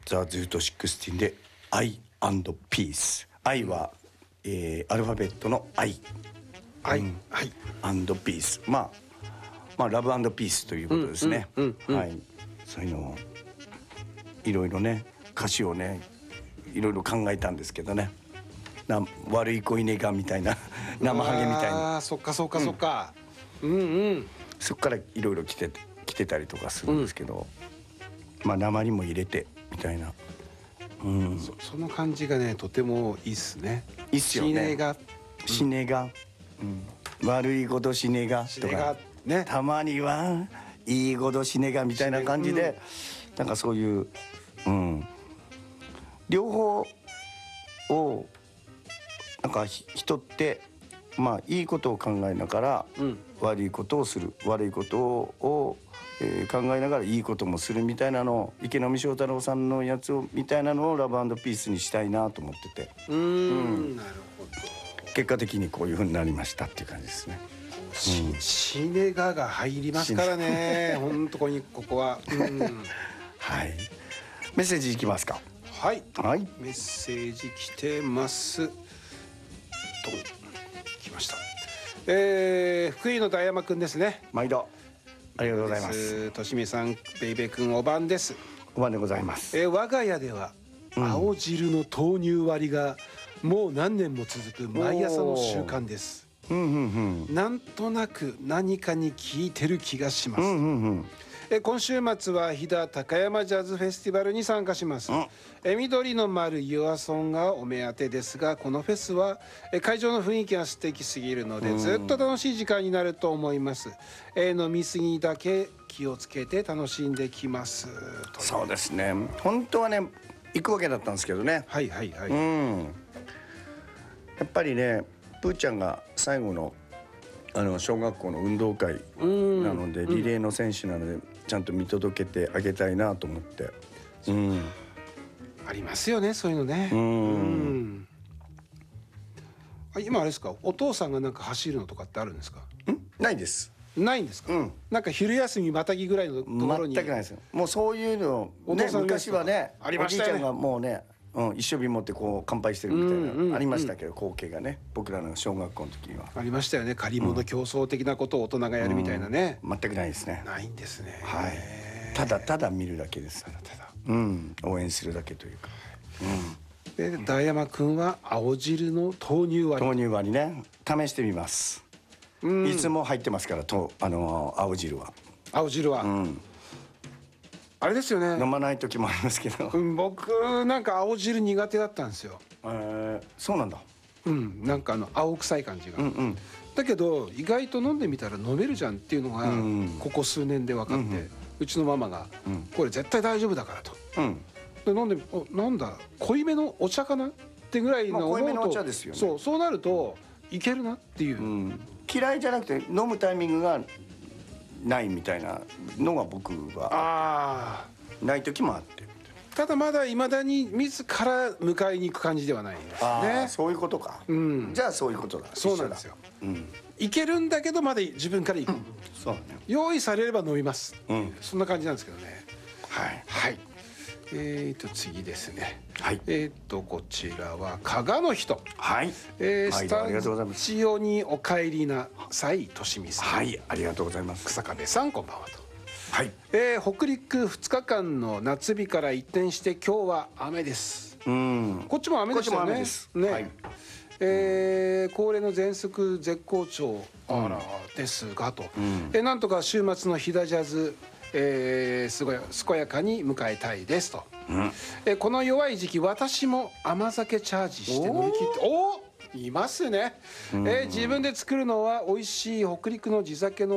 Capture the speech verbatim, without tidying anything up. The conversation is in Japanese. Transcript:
ザ・ズートシックスティーンでアイ&ピース。愛は、えー、アルファベットの愛。 愛、 うん、 はい。 アンドピース。まあ、まあラブ&ピースということですね。 うんうんうんうん、 はい。そういうのをいろいろね、歌詞をね、いろいろ考えたんですけどね。な悪い子いねがみたいな生ハゲみたいな。 ああ、そっかそっかそっか。うん、うんうん。 そこからいろいろ来て来てたりとかするんですけど、うん、まあ鉛も入れてみたいな。うん、 そ, その感じがねとてもいいっすね。 いいっすよね。 死ねが、 死ねが、うん、悪いこと死ねがとか、ね、たまにはいいこと死ねがみたいな感じで、うん、なんかそういう、うん、両方をなんか人ってまあいいことを考えながら、うん、悪いことをする、悪いことを、えー、考えながらいいこともするみたいなのを池上正太郎さんのやつをみたいなのをラブ&ピースにしたいなと思ってて、 うーん、うん、なるほど。 結果的にこういう風になりましたっていう感じですね。 うん、シネガが入りますからね。本当にここは、うん、 はい。メッセージいきますか。 はい、 はい、 メッセージ来てます。と来ました。えー、福井の大山くんですね。 毎度ありがとうございます。 としみさん、ベイベーくんお晩です。 お晩でございます。 えー、我が家では、うん、青汁の豆乳割りがもう何年も続く毎朝の習慣です。うんうんうん、なんとなく何かに効いてる気がします。うんうんうん、え今週末は飛騨高山ジャズフェスティバルに参加します。うん、え緑の丸ユアソンがお目当てですが、このフェスはえ会場の雰囲気が素敵すぎるので、ずっと楽しい時間になると思います。え飲み過ぎだけ気をつけて楽しんできます。 そうですね。本当はね行くわけだったんですけどね。 はいはいはい。 うん、やっぱりねプーちゃんが最後のあの小学校の運動会なので、リレーの選手なのでちゃんと見届けてあげたいなと思って、うん、 ありますよねそういうのね。うん、うん、あ今あれですか、お父さんがなんか走るのとかってあるんですか？ んないです。 ないんですか？うん、なんか昼休みまたぎぐらいのところに全くないですよ。もうそういうの、ね、昔はねありましたよね。 おじいちゃんがもうね、うん、一升瓶持ってこう乾杯してるみたいな、うんうんうん、ありましたけど光景がね、僕らの小学校の時にはありましたよね。借り物競争的なことを大人がやるみたいなね、 うん、全くないですね。 ないんですね。 はい、ただただ見るだけです。ただただ、うん、応援するだけというか、 うん、で大山くんは青汁の豆乳割り豆乳割りね試してみます。うん、いつも入ってますからとあの青汁は青汁は、うん、あれですよね。 飲まない時もありますけど、 うん、僕なんか青汁苦手だったんですよ。 えー、そうなんだ。 うん、なんかあの青臭い感じが、うんうん、だけど意外と飲んでみたら飲めるじゃんっていうのがここ数年で分かって、うんうん、うちのママが、うん、これ絶対大丈夫だからと、うん、で飲んでみおなんだ濃いめのお茶かなってぐらいの、まあ、 濃いめのお茶ですよね。 そうそうなるといけるなっていう、うん、 嫌いじゃなくて飲むタイミングがないみたいなのが僕はない時もあって、 ただまだいまだに自ら迎えに行く感じではないですね。 あ、そういうことか、うん、じゃあそういうことだ。 そうなんですよ、うん、いけるんだけどまだ自分から行く、うん、そうね、用意されれば飲みます、うん、そんな感じなんですけどね。はいはい。えーと次ですね、はい、えーとこちらは加賀の人、はい、えー、スタジオにお帰りなさいとしみさん、はい、 ありがとうございます。 草壁さんこんばんはと、 はい、 えー、北陸ふつかかんの夏日から一転して今日は雨です。うん、こっちも雨ですよね。ね、はい、えー、恒例の全速絶好調、あらですがと、うん、えー、なんとか週末の飛騨ジャズ、えー、すごい健やかに迎えたいですと、うん、えー、この弱い時期私も甘酒チャージして乗り切って、おおいますね、うん、えー、自分で作るのは美味しい北陸の地酒の